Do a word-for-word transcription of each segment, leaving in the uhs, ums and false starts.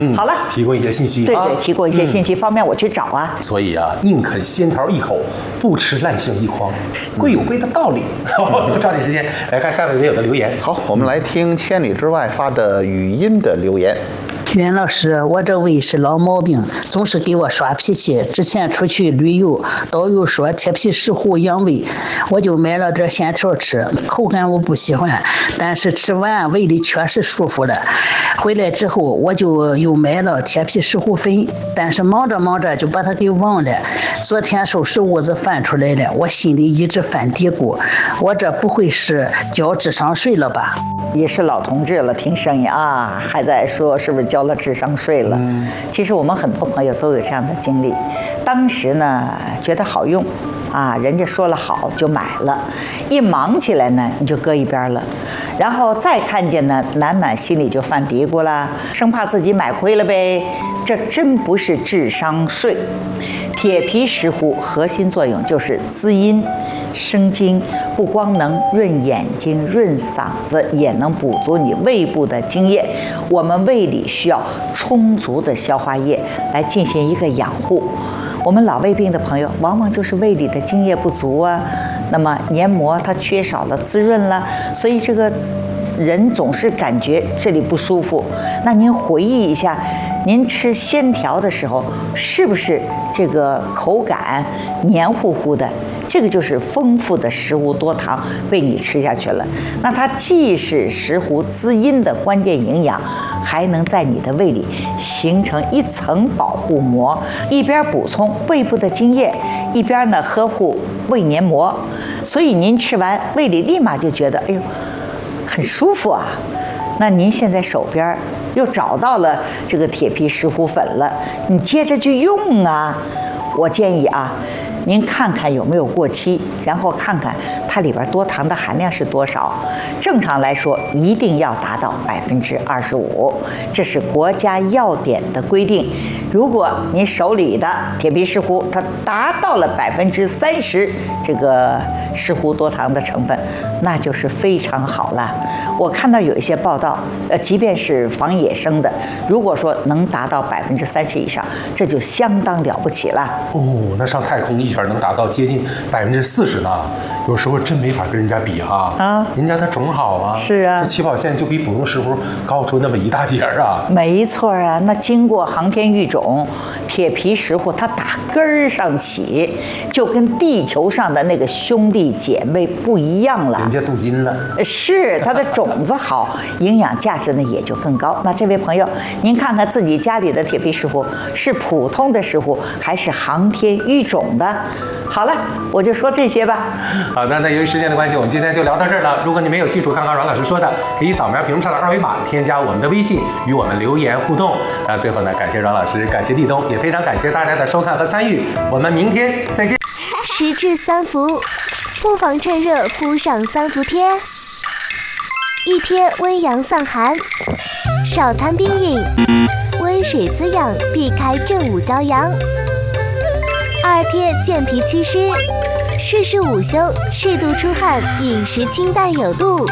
嗯， 好了， 提供一些信息， 对对，提供一些信息，方便我去找啊。 所以啊，宁肯仙桃一口，不吃烂杏一筐，贵有贵的道理。我们抓紧时间来看下位网友的留言。 好，我们来听千里之外发的语音的留言。 袁老师，我这胃是老毛病，总是给我耍脾气。之前出去旅游，导游说铁皮石斛养胃，我就买了点鲜条吃，口感我不喜欢，但是吃完胃里确实舒服了。回来之后，我就又买了铁皮石斛粉，但是忙着忙着就把它给忘了。昨天收拾屋子翻出来了，我心里一直犯嘀咕，我这不会是交智商税了吧？ 也是老同志了，听声音啊，还在说是不是交了智商税了？嗯、其实我们很多朋友都有这样的经历，当时呢觉得好用，啊，人家说了好就买了，一忙起来呢你就搁一边了，然后再看见呢，满满心里就犯嘀咕了，生怕自己买亏了呗。这真不是智商税。铁皮石斛核心作用就是滋阴生津，不光能润眼睛、润嗓子，也能补足你胃部的津液。我们胃里需要充足的消化液来进行一个养护。我们老胃病的朋友，往往就是胃里的津液不足啊，那么黏膜它缺少了滋润了，所以这个人总是感觉这里不舒服。那您回忆一下，您吃鲜条的时候，是不是这个口感黏糊糊的？这个就是丰富的石斛多糖被你吃下去了。那它既是石斛滋阴的关键营养，还能在你的胃里形成一层保护膜，一边补充胃部的津液，一边呢呵护胃黏膜。所以您吃完胃里立马就觉得，哎呦，很舒服啊。那您现在手边又找到了这个铁皮石斛粉了，你接着去用啊。我建议啊，您看看有没有过期，然后看看它里边多糖的含量是多少。正常来说，一定要达到百分之二十五，这是国家药典的规定。如果你手里的铁皮石斛它达到了百分之三十这个石斛多糖的成分，那就是非常好了。我看到有一些报道，呃，即便是仿野生的，如果说能达到百分之三十以上，这就相当了不起了。 哦，那上太空一圈能达到接近百分之四十呢，有时候真没法跟人家比哈。啊，人家的种好啊， 是啊， 这起跑线就比普通石斛高出那么一大截啊。 没错啊，那经过航天育种，铁皮石斛它打根儿上起，就跟地球上的那个兄弟姐妹不一样了。 人家镀金了， 是它的种子好，营养价值呢也就更高。那这位朋友，您看看自己家里的铁皮石斛是普通的石斛还是航天育种的？好了，我就说这些吧。 好的，那由于时间的关系，我们今天就聊到这儿了。如果你没有记住刚刚阮老师说的，可以扫描屏幕上的二维码，添加我们的微信，与我们留言互动。那最后呢，感谢阮老师，感谢立冬，也非常感谢大家的收看和参与。我们明天再见。 时至三伏，不妨趁热敷上三伏贴，一贴温阳散寒，少贪冰饮，温水滋养，避开正午骄阳。二贴健脾祛湿，适时午休，适度出汗，饮食清淡有度。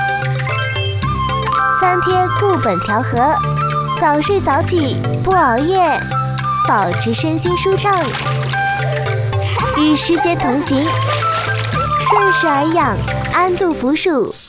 三贴固本调和，早睡早起，不熬夜，保持身心舒畅。与时节同行，顺势而养，安度服暑。